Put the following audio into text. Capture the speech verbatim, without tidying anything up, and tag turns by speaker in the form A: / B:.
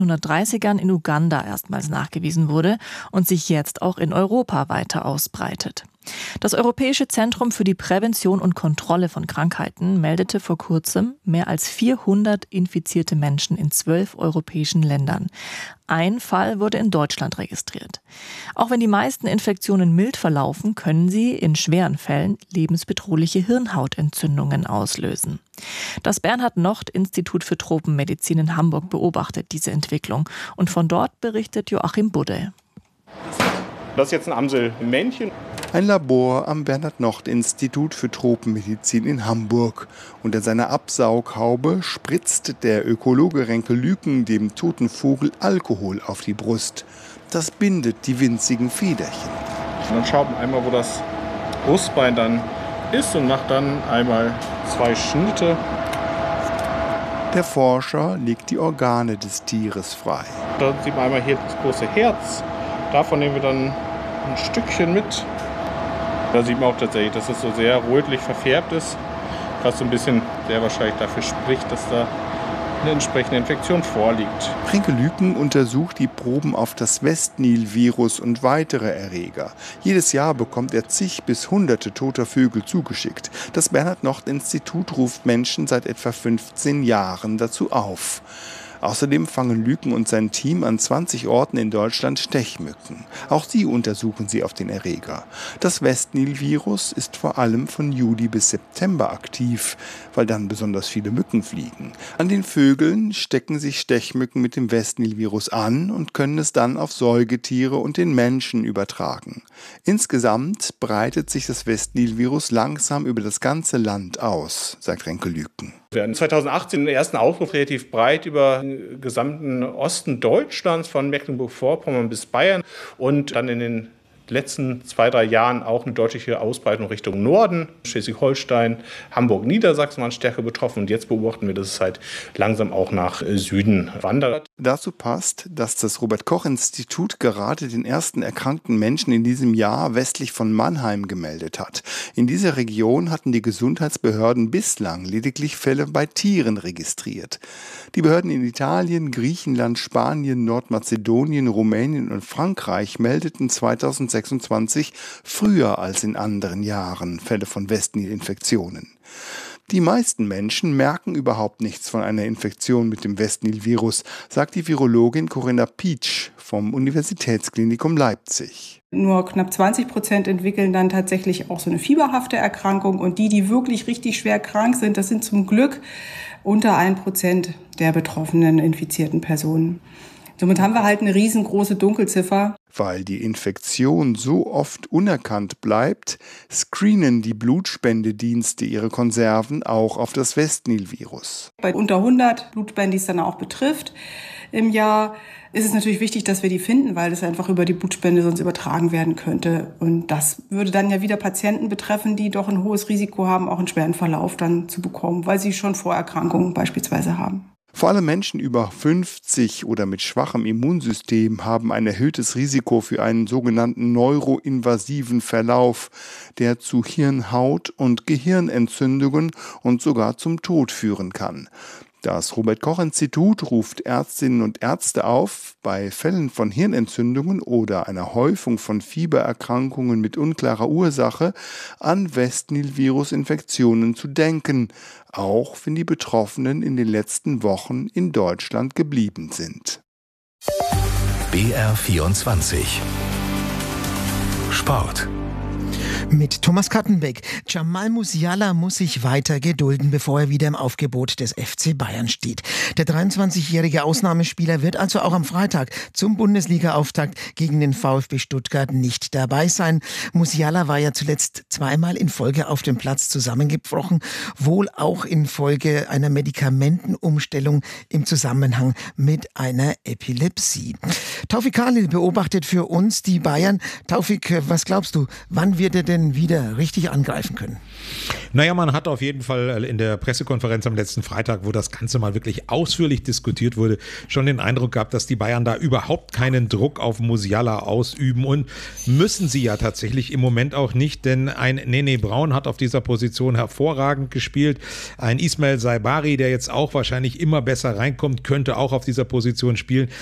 A: neunzehnhundertdreißigern in Uganda erstmals nachgewiesen wurde und sich jetzt auch in Europa weiter ausbreitet. Das Europäische Zentrum für die Prävention und Kontrolle von Krankheiten meldete vor kurzem mehr als vierhundert infizierte Menschen in zwölf europäischen Ländern. Ein Fall wurde in Deutschland registriert. Auch wenn die meisten Infektionen mild verlaufen, können sie in schweren Fällen lebensbedrohliche Hirnhautentzündungen auslösen. Das Bernhard-Nocht-Institut für Tropenmedizin in Hamburg beobachtet diese Entwicklung und von dort berichtet Joachim Budde.
B: Das ist jetzt ein Amselmännchen.
C: Ein Labor am Bernhard-Nocht-Institut für Tropenmedizin in Hamburg. Unter seiner Absaughaube spritzt der Ökologe Renke Lüken dem toten Vogel Alkohol auf die Brust. Das bindet die winzigen Federchen.
B: Und dann schaut man einmal, wo das Brustbein dann ist und macht dann einmal zwei Schnitte.
C: Der Forscher legt die Organe des Tieres frei.
B: Da sieht man einmal hier das große Herz. Davon nehmen wir dann ein Stückchen mit. Da sieht man auch tatsächlich, dass es so sehr rötlich verfärbt ist, was so ein bisschen sehr wahrscheinlich dafür spricht, dass da eine entsprechende Infektion vorliegt.
C: Renke Lüken untersucht die Proben auf das Westnil-Virus und weitere Erreger. Jedes Jahr bekommt er zig bis hunderte toter Vögel zugeschickt. Das Bernhard-Nocht-Institut ruft Menschen seit etwa fünfzehn Jahren dazu auf. Außerdem fangen Lüken und sein Team an zwanzig Orten in Deutschland Stechmücken. Auch sie untersuchen sie auf den Erreger. Das Westnil-Virus ist vor allem von Juli bis September aktiv, weil dann besonders viele Mücken fliegen. An den Vögeln stecken sich Stechmücken mit dem Westnil-Virus an und können es dann auf Säugetiere und den Menschen übertragen. Insgesamt breitet sich das Westnil-Virus langsam über das ganze Land aus, sagt Renke Lüken.
B: Wir hatten zweitausendachtzehn den ersten Aufruf relativ breit über den gesamten Osten Deutschlands, von Mecklenburg-Vorpommern bis Bayern, und dann in den letzten zwei, drei Jahren auch eine deutliche Ausbreitung Richtung Norden. Schleswig-Holstein, Hamburg, Niedersachsen waren stärker betroffen und jetzt beobachten wir, dass es halt langsam auch nach Süden wandert.
C: Dazu passt, dass das Robert-Koch-Institut gerade den ersten erkrankten Menschen in diesem Jahr westlich von Mannheim gemeldet hat. In dieser Region hatten die Gesundheitsbehörden bislang lediglich Fälle bei Tieren registriert. Die Behörden in Italien, Griechenland, Spanien, Nordmazedonien, Rumänien und Frankreich meldeten zweitausendsechsundzwanzig früher als in anderen Jahren Fälle von Westnil-Infektionen. Die meisten Menschen merken überhaupt nichts von einer Infektion mit dem Westnil-Virus, sagt die Virologin Corinna Pietsch vom Universitätsklinikum Leipzig.
D: Nur knapp zwanzig Prozent entwickeln dann tatsächlich auch so eine fieberhafte Erkrankung. Und die, die wirklich richtig schwer krank sind, das sind zum Glück unter ein Prozent der betroffenen infizierten Personen. Somit haben wir halt eine riesengroße Dunkelziffer.
C: Weil die Infektion so oft unerkannt bleibt, screenen die Blutspendedienste ihre Konserven auch auf das Westnil-Virus.
D: Bei unter hundert Blutspenden, die es dann auch betrifft im Jahr, ist es natürlich wichtig, dass wir die finden, weil das einfach über die Blutspende sonst übertragen werden könnte. Und das würde dann ja wieder Patienten betreffen, die doch ein hohes Risiko haben, auch einen schweren Verlauf dann zu bekommen, weil sie schon Vorerkrankungen beispielsweise haben.
C: Vor allem Menschen über fünfzig oder mit schwachem Immunsystem haben ein erhöhtes Risiko für einen sogenannten neuroinvasiven Verlauf, der zu Hirnhaut- und Gehirnentzündungen und sogar zum Tod führen kann. Das Robert-Koch-Institut ruft Ärztinnen und Ärzte auf, bei Fällen von Hirnentzündungen oder einer Häufung von Fiebererkrankungen mit unklarer Ursache an Westnil-Virus-Infektionen zu denken, auch wenn die Betroffenen in den letzten Wochen in Deutschland geblieben sind.
E: B R vierundzwanzig Sport.
F: Mit Thomas Kattenbeck. Jamal Musiala muss sich weiter gedulden, bevor er wieder im Aufgebot des F C Bayern steht. Der dreiundzwanzigjährige Ausnahmespieler wird also auch am Freitag zum Bundesliga-Auftakt gegen den VfB Stuttgart nicht dabei sein. Musiala war ja zuletzt zweimal in Folge auf dem Platz zusammengebrochen, wohl auch in Folge einer Medikamentenumstellung im Zusammenhang mit einer Epilepsie. Taufik Khalil beobachtet für uns die Bayern. Taufik, was glaubst du, wann wird er denn Bayern wieder richtig angreifen können?
G: Naja, man hat auf jeden Fall in der Pressekonferenz am letzten Freitag, wo das Ganze mal wirklich ausführlich diskutiert wurde, schon den Eindruck gehabt, dass die Bayern da überhaupt keinen Druck auf Musiala ausüben und müssen sie ja tatsächlich im Moment auch nicht, denn ein Nene Braun hat auf dieser Position hervorragend gespielt. Ein Ismail Saibari, der jetzt auch wahrscheinlich immer besser reinkommt, könnte auch auf dieser Position spielen.